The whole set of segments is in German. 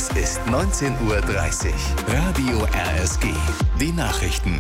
Es ist 19:30 Uhr. Radio RSG. Die Nachrichten.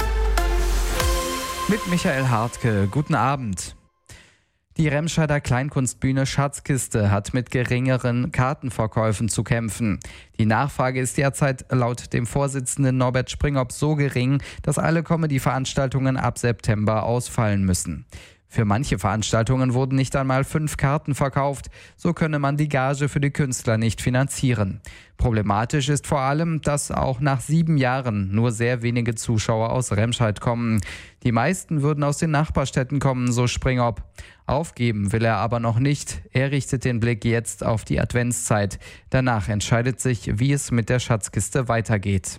Mit Michael Hartke. Guten Abend. Die Remscheider Kleinkunstbühne Schatzkiste hat mit geringeren Kartenverkäufen zu kämpfen. Die Nachfrage ist derzeit laut dem Vorsitzenden Norbert Springop so gering, dass alle Comedy-Veranstaltungen ab September ausfallen müssen. Für manche Veranstaltungen wurden nicht einmal 5 Karten verkauft, so könne man die Gage für die Künstler nicht finanzieren. Problematisch ist vor allem, dass auch nach 7 Jahren nur sehr wenige Zuschauer aus Remscheid kommen. Die meisten würden aus den Nachbarstädten kommen, so Springop. Aufgeben will er aber noch nicht. Er richtet den Blick jetzt auf die Adventszeit. Danach entscheidet sich, wie es mit der Schatzkiste weitergeht.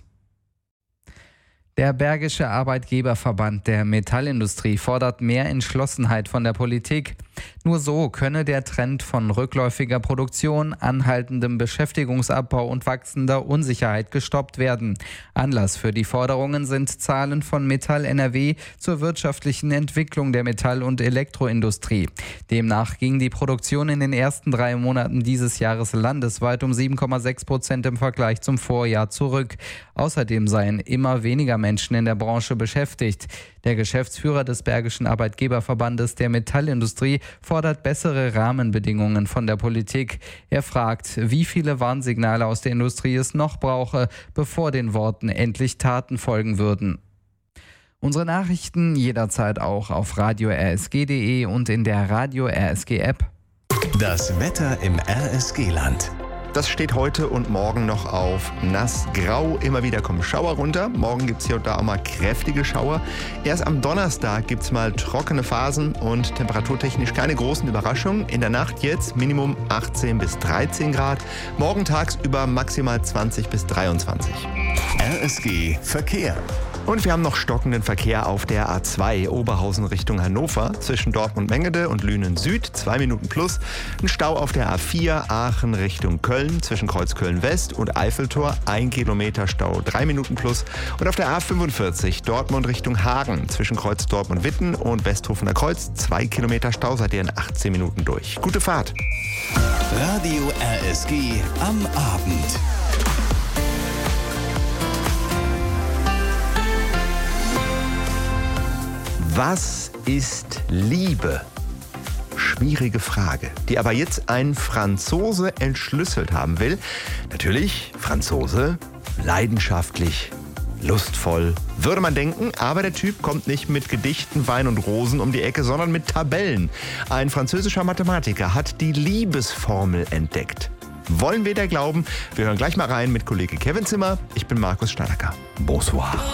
Der Bergische Arbeitgeberverband der Metallindustrie fordert mehr Entschlossenheit von der Politik. Nur so könne der Trend von rückläufiger Produktion, anhaltendem Beschäftigungsabbau und wachsender Unsicherheit gestoppt werden. Anlass für die Forderungen sind Zahlen von Metall NRW zur wirtschaftlichen Entwicklung der Metall- und Elektroindustrie. Demnach ging die Produktion in den ersten 3 Monaten dieses Jahres landesweit um 7,6% im Vergleich zum Vorjahr zurück. Außerdem seien immer weniger Menschen in der Branche beschäftigt. Der Geschäftsführer des Bergischen Arbeitgeberverbandes der Metallindustrie fordert bessere Rahmenbedingungen von der Politik. Er fragt, wie viele Warnsignale aus der Industrie es noch brauche, bevor den Worten endlich Taten folgen würden. Unsere Nachrichten jederzeit auch auf radio-rsg.de und in der Radio RSG App. Das Wetter im RSG-Land. Das steht heute und morgen noch auf nass, grau. Immer wieder kommen Schauer runter. Morgen gibt es hier und da auch mal kräftige Schauer. Erst am Donnerstag gibt es mal trockene Phasen und temperaturtechnisch keine großen Überraschungen. In der Nacht jetzt Minimum 18 bis 13 Grad. Morgen tagsüber maximal 20 bis 23. RSG Verkehr. Und wir haben noch stockenden Verkehr auf der A2 Oberhausen Richtung Hannover zwischen Dortmund-Mengede und Lünen Süd, 2 Minuten plus. Ein Stau auf der A4 Aachen Richtung Köln zwischen Kreuzköln West und Eiffeltor, 1 Kilometer Stau, 3 Minuten plus. Und auf der A45 Dortmund Richtung Hagen zwischen Kreuz Dortmund-Witten und Westhofener Kreuz, 2 Kilometer Stau, seid ihr in 18 Minuten durch. Gute Fahrt! Radio RSG am Abend. Was ist Liebe? Schwierige Frage, die aber jetzt ein Franzose entschlüsselt haben will. Natürlich, Franzose, leidenschaftlich, lustvoll, würde man denken, aber der Typ kommt nicht mit Gedichten, Wein und Rosen um die Ecke, sondern mit Tabellen. Ein französischer Mathematiker hat die Liebesformel entdeckt. Wollen wir der glauben? Wir hören gleich mal rein mit Kollege Kevin Zimmer. Ich bin Markus Steinacker. Bonsoir.